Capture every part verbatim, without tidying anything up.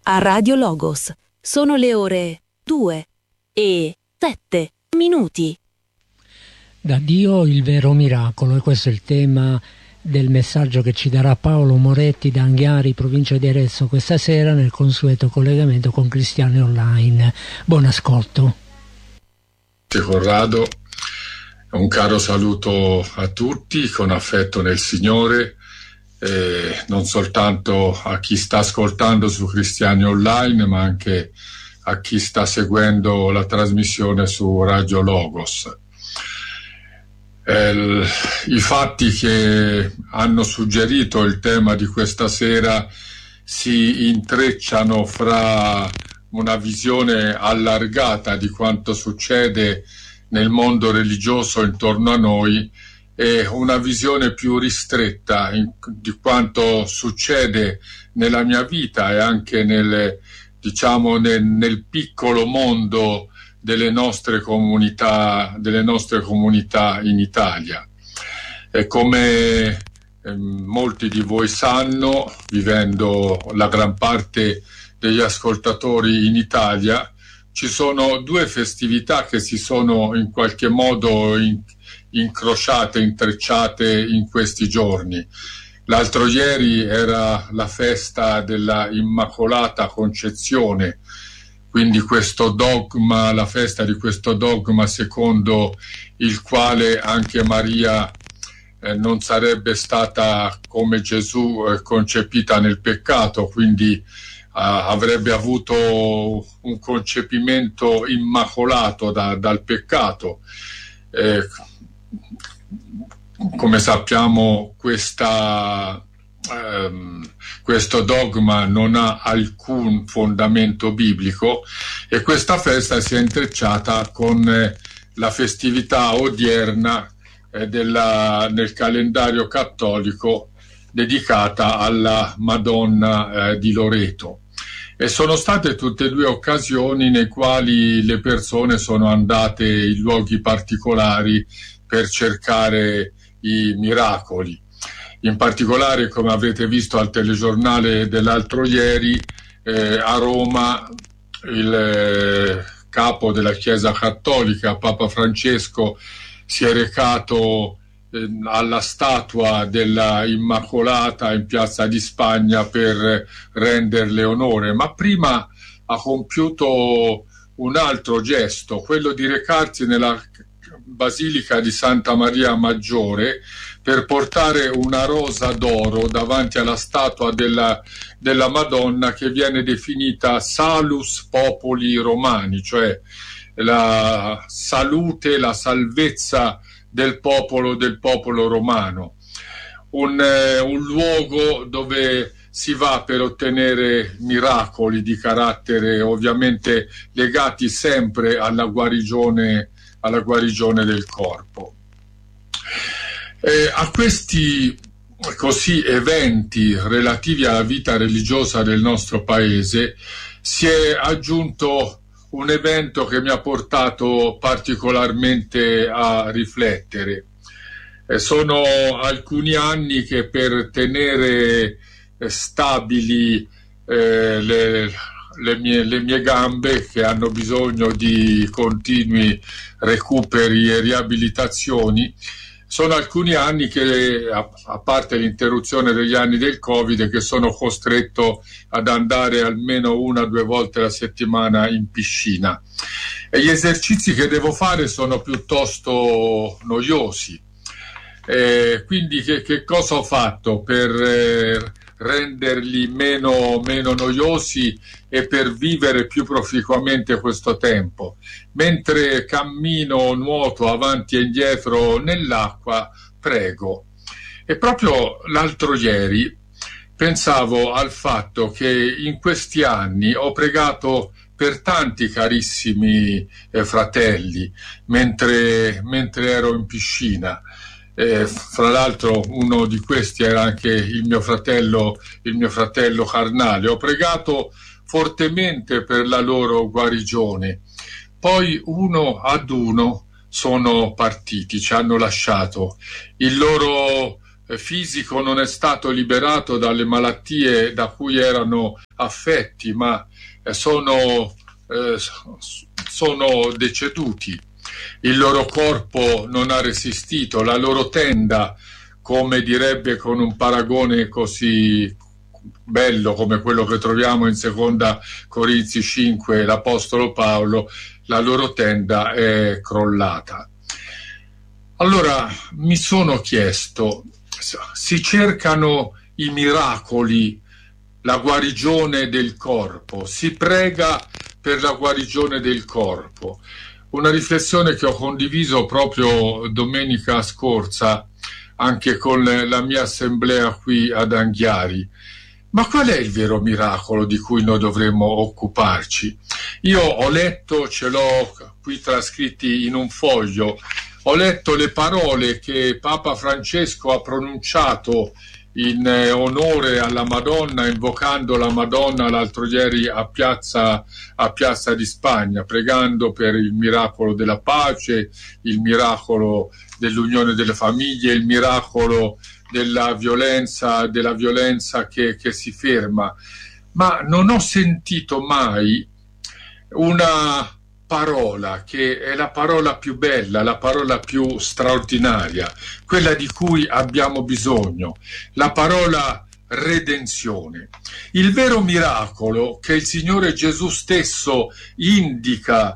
a Radio Logos. Sono le ore due e sette minuti. Da Dio il vero miracolo, e questo è il tema del messaggio che ci darà Paolo Moretti da Anghiari, provincia di Arezzo, questa sera nel consueto collegamento con Cristiani Online. Buon ascolto. Corrado, un caro saluto a tutti con affetto nel Signore, eh, non soltanto a chi sta ascoltando su Cristiani Online, ma anche a chi sta seguendo la trasmissione su Radio Logos. Eh, I fatti che hanno suggerito il tema di questa sera si intrecciano fra una visione allargata di quanto succede nel mondo religioso intorno a noi e una visione più ristretta in, di quanto succede nella mia vita e anche nel, diciamo, nel, nel piccolo mondo delle nostre comunità, delle nostre comunità in Italia. E come eh, molti di voi sanno, vivendo la gran parte degli ascoltatori in Italia, ci sono due festività che si sono in qualche modo in, incrociate, intrecciate in questi giorni. L'altro ieri era la festa della Immacolata Concezione, quindi questo dogma, la festa di questo dogma secondo il quale anche Maria eh, non sarebbe stata come Gesù eh, concepita nel peccato, quindi avrebbe avuto un concepimento immacolato da, dal peccato. Eh, come sappiamo questa, ehm, questo dogma non ha alcun fondamento biblico e questa festa si è intrecciata con eh, la festività odierna eh, della, nel calendario cattolico dedicata alla Madonna eh, di Loreto. E sono state tutte e due occasioni nei quali le persone sono andate in luoghi particolari per cercare i miracoli. In particolare, come avete visto al telegiornale dell'altro ieri, eh, a Roma il eh, capo della Chiesa Cattolica, Papa Francesco, si è recato alla statua della Immacolata in Piazza di Spagna per renderle onore, ma prima ha compiuto un altro gesto, quello di recarsi nella Basilica di Santa Maria Maggiore per portare una rosa d'oro davanti alla statua della, della Madonna, che viene definita Salus Populi Romani, cioè la salute, la salvezza del popolo del popolo romano, un, eh, un luogo dove si va per ottenere miracoli di carattere ovviamente legati sempre alla guarigione, alla guarigione del corpo. Eh, a questi così eventi relativi alla vita religiosa del nostro paese si è aggiunto un evento che mi ha portato particolarmente a riflettere. Eh, sono alcuni anni che per tenere eh, stabili eh, le, le, mie, le mie gambe, che hanno bisogno di continui recuperi e riabilitazioni, sono alcuni anni che, a, a parte l'interruzione degli anni del Covid, che sono costretto ad andare almeno una o due volte alla settimana in piscina. E gli esercizi che devo fare sono piuttosto noiosi. Eh, quindi che, che cosa ho fatto per eh, renderli meno, meno noiosi e per vivere più proficuamente questo tempo? Mentre cammino, nuoto avanti e indietro nell'acqua, prego. E proprio l'altro ieri pensavo al fatto che in questi anni ho pregato per tanti carissimi eh, fratelli mentre, mentre ero in piscina. Eh, fra l'altro uno di questi era anche il mio fratello, il mio fratello carnale. Ho pregato fortemente per la loro guarigione. Poi uno ad uno sono partiti, ci hanno lasciato. Il loro fisico non è stato liberato dalle malattie da cui erano affetti, ma sono, eh, sono deceduti. Il loro corpo non ha resistito, la loro tenda, come direbbe con un paragone così bello come quello che troviamo in seconda Corinzi cinque l'Apostolo Paolo, la loro tenda è crollata. Allora mi sono chiesto, si cercano i miracoli, la guarigione del corpo, si prega per la guarigione del corpo. Una riflessione che ho condiviso proprio domenica scorsa anche con la mia assemblea qui ad Anghiari. Ma qual è il vero miracolo di cui noi dovremmo occuparci? Io ho letto, ce l'ho qui trascritti in un foglio, ho letto le parole che Papa Francesco ha pronunciato in onore alla Madonna, invocando la Madonna l'altro ieri a Piazza, a Piazza di Spagna, pregando per il miracolo della pace, il miracolo dell'unione delle famiglie, il miracolo della violenza, della violenza che, che si ferma. Ma non ho sentito mai una parola che è la parola più bella, la parola più straordinaria, quella di cui abbiamo bisogno, la parola redenzione. Il vero miracolo che il Signore Gesù stesso indica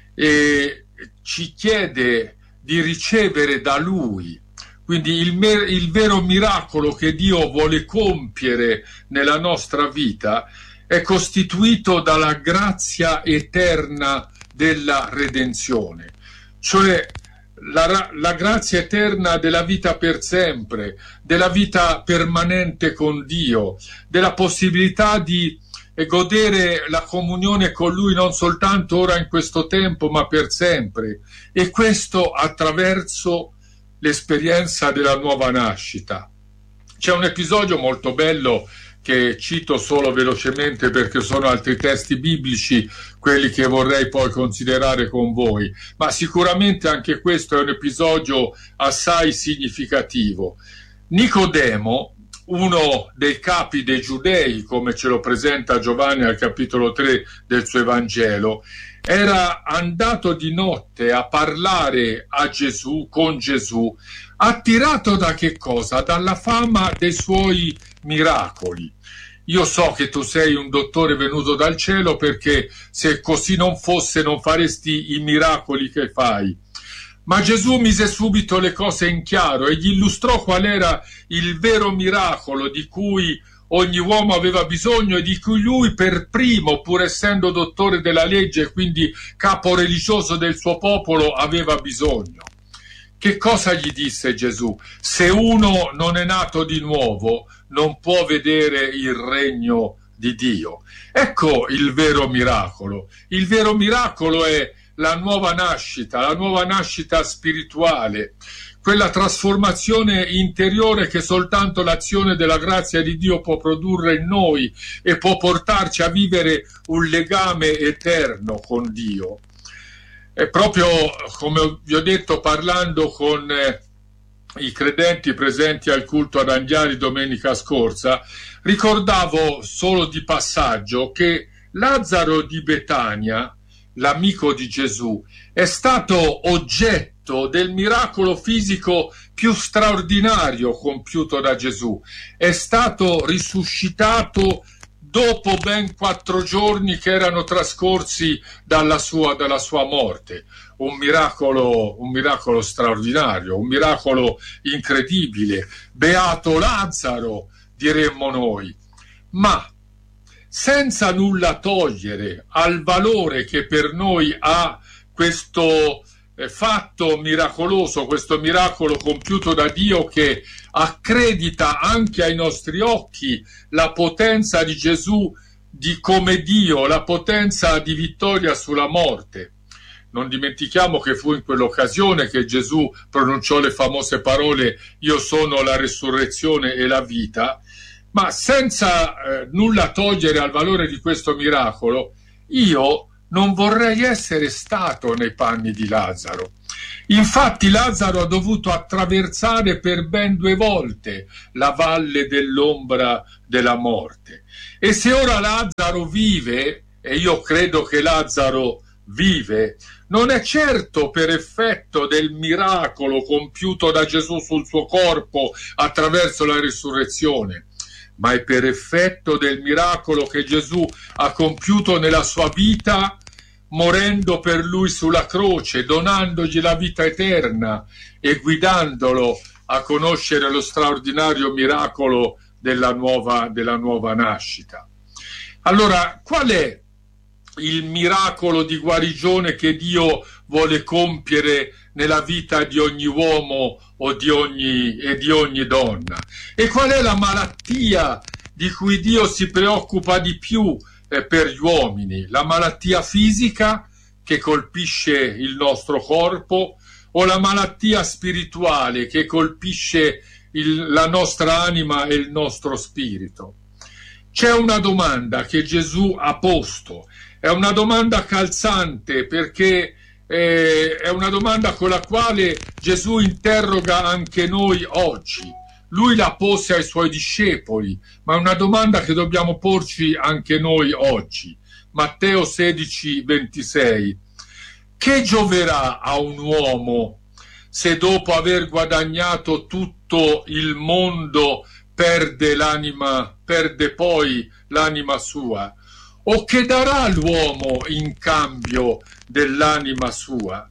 e ci chiede di ricevere da Lui. Quindi il, il vero miracolo che Dio vuole compiere nella nostra vita è costituito dalla grazia eterna della redenzione, cioè la, la grazia eterna della vita per sempre, della vita permanente con Dio, della possibilità di godere la comunione con Lui non soltanto ora in questo tempo, ma per sempre, e questo attraverso l'esperienza della nuova nascita. C'è un episodio molto bello che cito solo velocemente perché sono altri testi biblici quelli che vorrei poi considerare con voi, ma sicuramente anche questo è un episodio assai significativo. Nicodemo, uno dei capi dei giudei, come ce lo presenta Giovanni al capitolo tre del suo Evangelo, era andato di notte a parlare a Gesù, con Gesù, attirato da che cosa? Dalla fama dei suoi miracoli. Io so che tu sei un dottore venuto dal cielo, perché se così non fosse non faresti i miracoli che fai. Ma Gesù mise subito le cose in chiaro e gli illustrò qual era il vero miracolo di cui ogni uomo aveva bisogno e di cui lui per primo, pur essendo dottore della legge e quindi capo religioso del suo popolo, aveva bisogno. Che cosa gli disse Gesù? Se uno non è nato di nuovo, non può vedere il regno di Dio. Ecco il vero miracolo. Il vero miracolo è la nuova nascita, la nuova nascita spirituale, quella trasformazione interiore che soltanto l'azione della grazia di Dio può produrre in noi e può portarci a vivere un legame eterno con Dio. E proprio come vi ho detto, parlando con eh, i credenti presenti al culto ad Anghiari domenica scorsa, ricordavo solo di passaggio che Lazzaro di Betania, l'amico di Gesù, è stato oggetto del miracolo fisico più straordinario compiuto da Gesù. È stato risuscitato dopo ben quattro giorni che erano trascorsi dalla sua, dalla sua morte. Un miracolo, un miracolo straordinario, un miracolo incredibile. Beato Lazzaro, diremmo noi. Ma senza nulla togliere al valore che per noi ha questo eh, fatto miracoloso, questo miracolo compiuto da Dio che accredita anche ai nostri occhi la potenza di Gesù di come Dio, la potenza di vittoria sulla morte. Non dimentichiamo che fu in quell'occasione che Gesù pronunciò le famose parole: io sono la resurrezione e la vita. Ma senza eh, nulla togliere al valore di questo miracolo, io non vorrei essere stato nei panni di Lazzaro. Infatti Lazzaro ha dovuto attraversare per ben due volte la valle dell'ombra della morte. E se ora Lazzaro vive, e io credo che Lazzaro vive, non è certo per effetto del miracolo compiuto da Gesù sul suo corpo attraverso la risurrezione, ma è per effetto del miracolo che Gesù ha compiuto nella sua vita, morendo per lui sulla croce, donandogli la vita eterna e guidandolo a conoscere lo straordinario miracolo della nuova, della nuova nascita. Allora, qual è il miracolo di guarigione che Dio vuole compiere nella vita di ogni uomo o di ogni, e di ogni donna? E qual è la malattia di cui Dio si preoccupa di più eh, per gli uomini? La malattia fisica che colpisce il nostro corpo o la malattia spirituale che colpisce il, la nostra anima e il nostro spirito? C'è una domanda che Gesù ha posto. È una domanda calzante perché eh, è una domanda con la quale Gesù interroga anche noi oggi. Lui la pose ai suoi discepoli, ma è una domanda che dobbiamo porci anche noi oggi. Matteo sedici ventisei. Che gioverà a un uomo se dopo aver guadagnato tutto il mondo perde l'anima, perde poi l'anima sua? O che darà l'uomo in cambio dell'anima sua?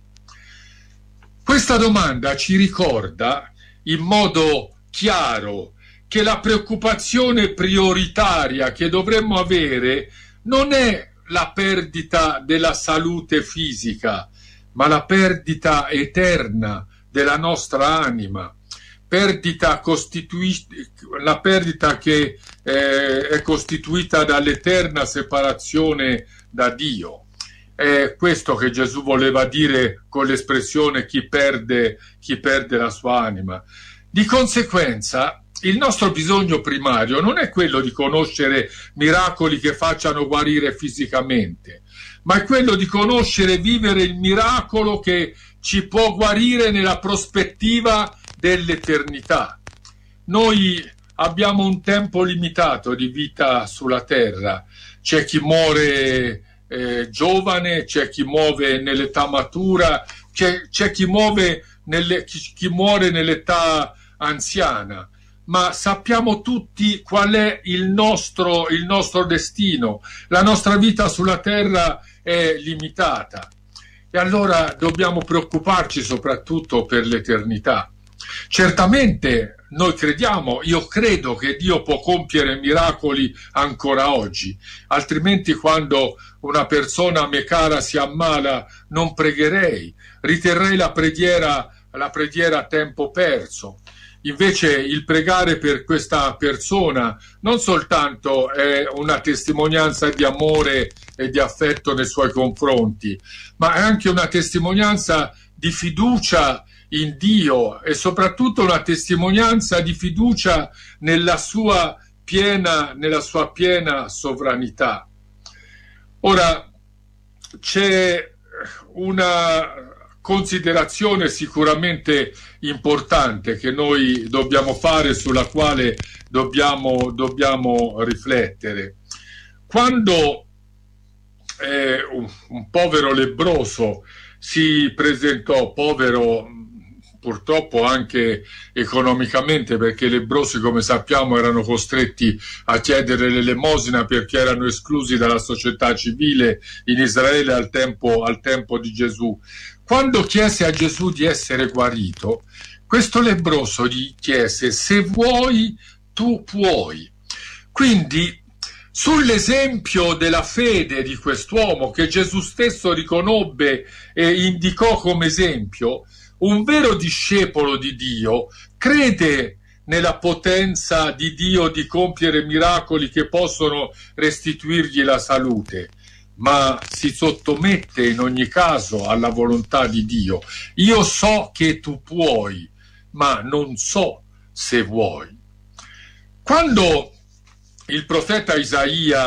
Questa domanda ci ricorda in modo chiaro che la preoccupazione prioritaria che dovremmo avere non è la perdita della salute fisica, ma la perdita eterna della nostra anima. Perdita costitui- la perdita che eh, è costituita dall'eterna separazione da Dio. È questo che Gesù voleva dire con l'espressione chi perde, chi perde la sua anima. Di conseguenza, il nostro bisogno primario non è quello di conoscere miracoli che facciano guarire fisicamente, ma è quello di conoscere e vivere il miracolo che ci può guarire nella prospettiva dell'eternità. Noi abbiamo un tempo limitato di vita sulla terra. C'è chi muore eh, giovane, c'è chi muore nell'età matura, c'è, c'è chi, muove nelle, chi, chi muore nell'età anziana, ma sappiamo tutti qual è il nostro, il nostro destino. La nostra vita sulla terra è limitata e allora dobbiamo preoccuparci soprattutto per l'eternità. Certamente noi crediamo, io credo che Dio può compiere miracoli ancora oggi, altrimenti quando una persona a me cara si ammala non pregherei, riterrei la preghiera, la preghiera a tempo perso. Invece il pregare per questa persona non soltanto è una testimonianza di amore e di affetto nei suoi confronti, ma è anche una testimonianza di fiducia in Dio e soprattutto una testimonianza di fiducia nella sua piena, nella sua piena sovranità. Ora, c'è una considerazione sicuramente importante che noi dobbiamo fare, sulla quale dobbiamo, dobbiamo riflettere. Quando eh, un, un povero lebbroso si presentò, povero purtroppo anche economicamente, perché i lebbrosi, come sappiamo, erano costretti a chiedere l'elemosina perché erano esclusi dalla società civile in Israele al tempo, al tempo di Gesù. Quando chiese a Gesù di essere guarito, questo lebbroso gli chiese: se vuoi, tu puoi. Quindi, sull'esempio della fede di quest'uomo, che Gesù stesso riconobbe e indicò come esempio, un vero discepolo di Dio crede nella potenza di Dio di compiere miracoli che possono restituirgli la salute, ma si sottomette in ogni caso alla volontà di Dio. Io so che tu puoi, ma non so se vuoi. Quando il profeta Isaia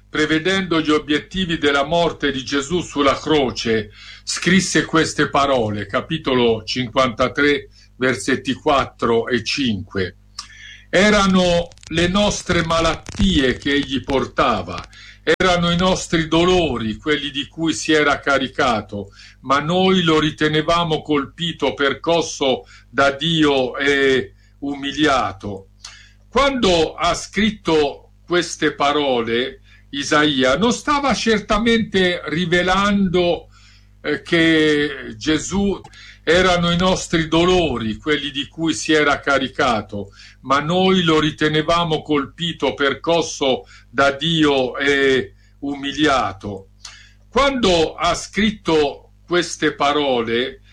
prevedendo gli obiettivi della morte di Gesù sulla croce, scrisse queste parole, capitolo cinquantatré, versetti quattro e cinque. Erano le nostre malattie che egli portava, erano i nostri dolori quelli di cui si era caricato, ma noi lo ritenevamo colpito, percosso da Dio e umiliato. Quando ha scritto queste parole, Isaia non stava certamente rivelando eh, che Gesù erano i nostri dolori quelli di cui si era caricato, ma noi lo ritenevamo colpito, percosso da Dio e umiliato. Quando ha scritto queste parole,